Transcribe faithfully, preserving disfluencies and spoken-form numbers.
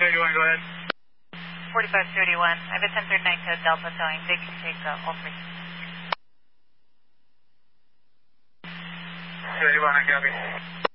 thirty-one, go ahead. forty-five thirty-one. I have a ten thirty-nine to Delta towing. They can take uh, all three. thirty-one, I copy.